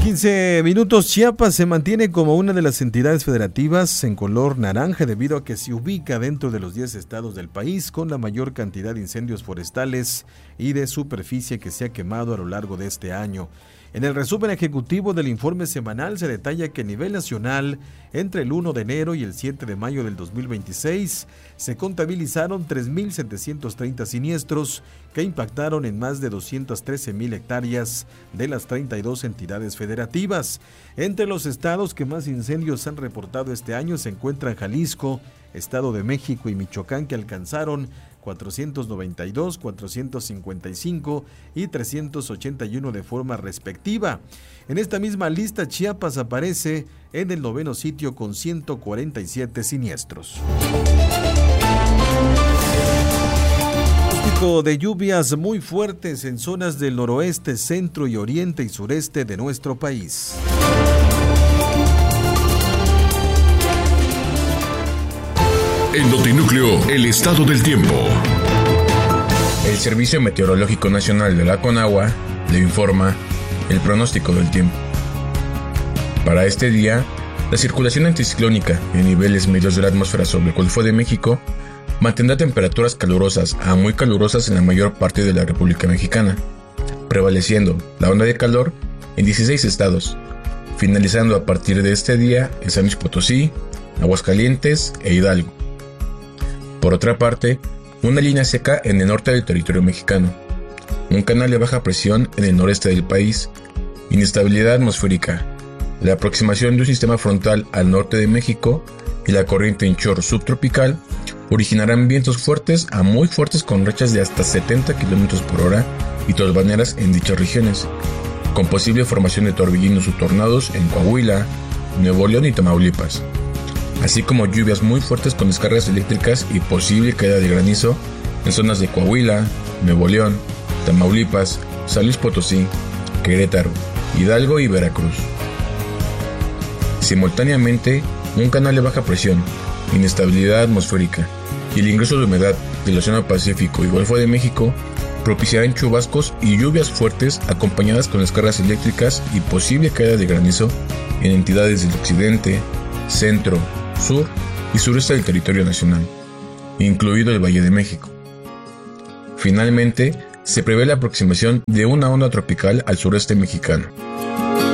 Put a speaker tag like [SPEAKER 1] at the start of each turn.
[SPEAKER 1] 15 minutos. Chiapas se mantiene como una de las entidades federativas en color naranja debido a que se ubica dentro de los 10 estados del país con la mayor cantidad de incendios forestales y de superficie que se ha quemado a lo largo de este año. En el resumen ejecutivo del informe semanal se detalla que a nivel nacional, entre el 1 de enero y el 7 de mayo del 2026, se contabilizaron 3.730 siniestros que impactaron en más de 213,000 hectáreas de las 32 entidades federativas. Entre los estados que más incendios han reportado este año se encuentran Jalisco, Estado de México y Michoacán, que alcanzaron 492, 455 y 381 de forma respectiva. En esta misma lista, Chiapas aparece en el 9º sitio con 147 siniestros. Pronóstico de lluvias muy fuertes en zonas del noroeste, centro y oriente y sureste de nuestro país.
[SPEAKER 2] En Notinúcleo, el estado del tiempo.
[SPEAKER 3] El Servicio Meteorológico Nacional de la Conagua le informa el pronóstico del tiempo. Para este día, la circulación anticiclónica en niveles medios de la atmósfera sobre el Golfo de México mantendrá temperaturas calurosas a muy calurosas en la mayor parte de la República Mexicana, prevaleciendo la onda de calor en 16 estados, finalizando a partir de este día en San Luis Potosí, Aguascalientes e Hidalgo. Por otra parte, una línea seca en el norte del territorio mexicano, un canal de baja presión en el noreste del país, inestabilidad atmosférica, la aproximación de un sistema frontal al norte de México y la corriente en chorro subtropical originarán vientos fuertes a muy fuertes con rachas de hasta 70 km por hora y tolvaneras en dichas regiones, con posible formación de torbellinos o tornados en Coahuila, Nuevo León y Tamaulipas, así como lluvias muy fuertes con descargas eléctricas y posible caída de granizo en zonas de Coahuila, Nuevo León, Tamaulipas, San Luis Potosí, Querétaro, Hidalgo y Veracruz. Simultáneamente, un canal de baja presión, inestabilidad atmosférica y el ingreso de humedad del Océano Pacífico y Golfo de México propiciarán chubascos y lluvias fuertes acompañadas con descargas eléctricas y posible caída de granizo en entidades del occidente, centro, sur y sureste del territorio nacional, incluido el Valle de México. Finalmente, se prevé la aproximación de una onda tropical al sureste mexicano.